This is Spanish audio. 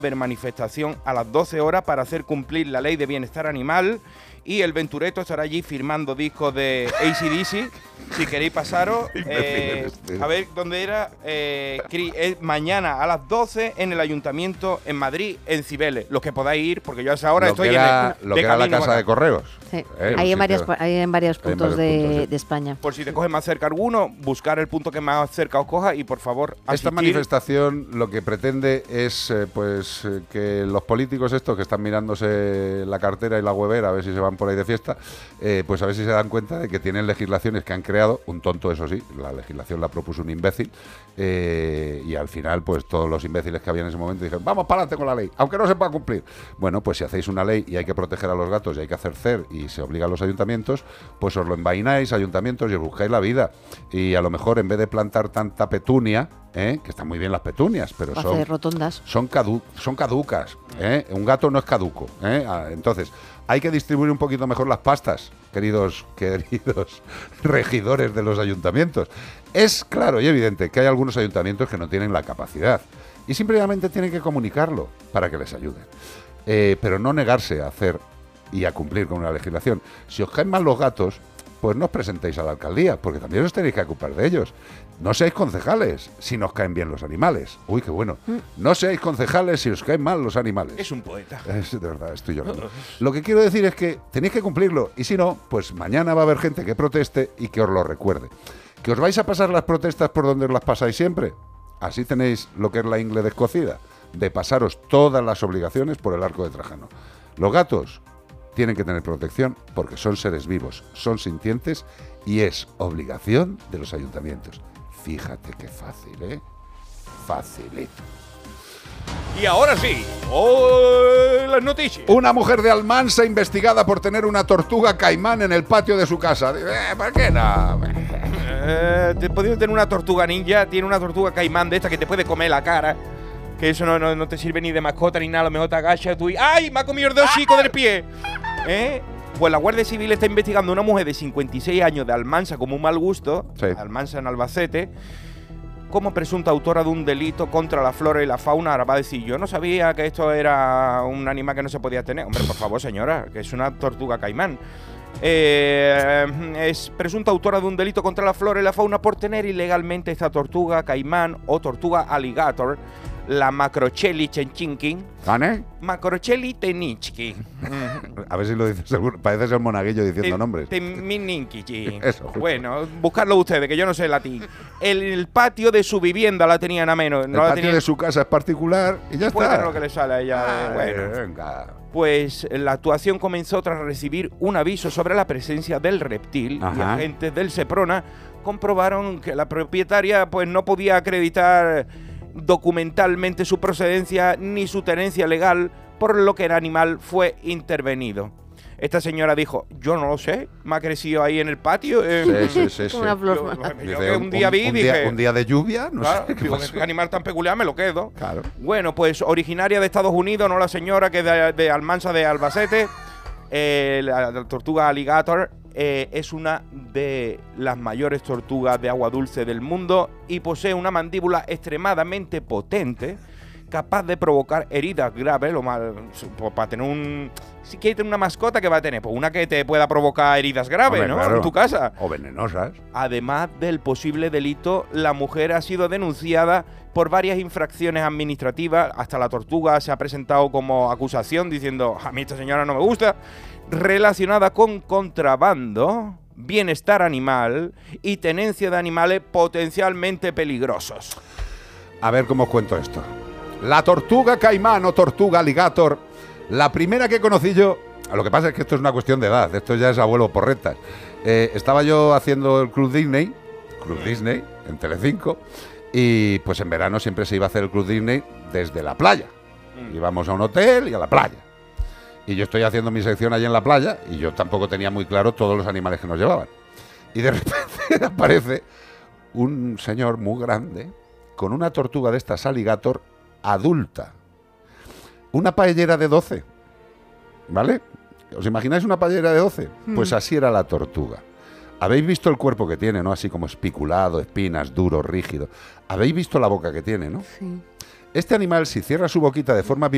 haber manifestación a las 12 horas para hacer cumplir la ley de bienestar animal y el Ventureto estará allí firmando discos de AC/DC. Si queréis pasaros, a ver dónde era. Mañana a las 12 en el Ayuntamiento en Madrid, en Cibeles. Los que podáis ir, porque yo a esa hora estoy en la casa de correos. Sí. Hay en varios puntos de España. Por si te coge más cerca alguno, buscar el punto que más cerca os coja y por favor asistir. Esta manifestación lo que pretende es que los políticos estos que están mirándose la cartera y la huevera a ver si se van por ahí de fiesta, pues a ver si se dan cuenta de que tienen legislaciones que han creado, un tonto eso sí, la legislación la propuso un imbécil, y al final pues todos los imbéciles que había en ese momento dijeron, vamos para adelante con la ley, aunque no se pueda cumplir. Bueno, pues si hacéis una ley y hay que proteger a los gatos y hay que hacer CER y se obliga a los ayuntamientos, pues os lo envaináis, ayuntamientos, y os buscáis la vida. Y a lo mejor en vez de plantar tanta petunia, que están muy bien las petunias, pero son rotondas. Son caducas. Un gato no es caduco. Entonces, hay que distribuir un poquito mejor las pastas, queridos regidores de los ayuntamientos. Es claro y evidente que hay algunos ayuntamientos que no tienen la capacidad y simplemente tienen que comunicarlo para que les ayuden. Pero no negarse a hacer y a cumplir con una legislación. Si os caen mal los gatos, pues no os presentéis a la alcaldía, porque también os tenéis que ocupar de ellos. No seáis concejales si nos caen bien los animales. Uy, qué bueno. No seáis concejales si os caen mal los animales. Es un poeta. Es de verdad, estoy llorando. Lo que quiero decir es que tenéis que cumplirlo, y si no, pues mañana va a haber gente que proteste y que os lo recuerde. ¿Que os vais a pasar las protestas por donde os las pasáis siempre? Así tenéis lo que es la ingle descocida, de pasaros todas las obligaciones por el arco de Trajano. Los gatos tienen que tener protección porque son seres vivos, son sintientes y es obligación de los ayuntamientos. Fíjate qué fácil, ¿eh? Facilito. Y ahora sí, las noticias. Una mujer de Almansa investigada por tener una tortuga caimán en el patio de su casa. ¿Por qué no? Te podrías tener una tortuga ninja, tiene una tortuga caimán de esta que te puede comer la cara. Que eso no te sirve ni de mascota ni nada, a lo mejor te agachas tú y ¡ay! Me ha comido el dedo chico del pie. Pues la Guardia Civil está investigando a una mujer de 56 años de Almansa como un mal gusto, sí. Almansa en Albacete, como presunta autora de un delito contra la flora y la fauna. Ahora va a decir, yo no sabía que esto era un animal que no se podía tener. Hombre, por favor, señora, que es una tortuga caimán. Es presunta autora de un delito contra la flora y la fauna por tener ilegalmente esta tortuga caimán o tortuga alligator, la Macrochelli tenicki. ¿Gane? Macrochelli tenicki. A ver si lo dices seguro. Parece ser monaguillo diciendo nombres. Eso. Bueno, buscarlo ustedes, que yo no sé latín. El patio de su vivienda la tenían a menos. El patio de su casa es particular y ya está. Lo que le sale a ella. Venga. Pues la actuación comenzó tras recibir un aviso sobre la presencia del reptil. Ajá. Y agentes del Seprona comprobaron que la propietaria pues no podía acreditar documentalmente su procedencia ni su tenencia legal, por lo que el animal fue intervenido. Esta señora dijo, yo no lo sé, me ha crecido ahí en el patio. Sí. Una flor. Dice, un día dije... Un día de lluvia, no claro, sé. Digo, qué animal tan peculiar, me lo quedo. Claro. Bueno, pues originaria de Estados Unidos, no la señora que es de Almansa de Albacete, la tortuga alligator, es una de las mayores tortugas de agua dulce del mundo y posee una mandíbula extremadamente potente, capaz de provocar heridas graves. Lo mal, para tener si quieres tener una mascota, ¿qué va a tener? Pues una que te pueda provocar heridas graves, hombre, ¿no? Claro. En tu casa. O venenosas. Además del posible delito, la mujer ha sido denunciada por varias infracciones administrativas. Hasta la tortuga se ha presentado como acusación diciendo, a mí esta señora no me gusta, relacionada con contrabando, bienestar animal y tenencia de animales potencialmente peligrosos. A ver cómo os cuento esto. La tortuga caimán o tortuga alligator, la primera que conocí yo, lo que pasa es que esto es una cuestión de edad, esto ya es abuelo porretas. Estaba yo haciendo el Club Disney en Telecinco, y pues en verano siempre se iba a hacer el Club Disney desde la playa. Íbamos a un hotel y a la playa. Y yo estoy haciendo mi sección allí en la playa y yo tampoco tenía muy claro todos los animales que nos llevaban. Y de repente aparece un señor muy grande con una tortuga de estas alligator adulta. Una paellera de 12. ¿Vale? ¿Os imagináis una paellera de 12? Pues así era la tortuga. Habéis visto el cuerpo que tiene, ¿no? Así como espiculado, espinas, duro, rígido. Habéis visto la boca que tiene, ¿no? Sí. Este animal, si cierra su boquita de forma